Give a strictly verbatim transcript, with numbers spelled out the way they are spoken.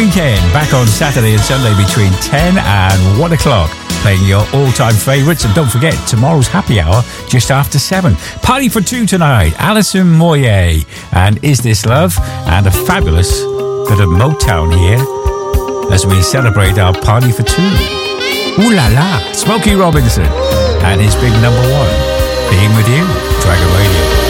weekend, back on Saturday and Sunday between ten and one o'clock, playing your all-time favourites. And don't forget, tomorrow's happy hour just after seven. Party for two tonight, Alison Moyet and Is This Love, and a fabulous bit of Motown here as we celebrate our party for two. Ooh la la, Smokey Robinson and his big number one, Being With You, Dragon Radio.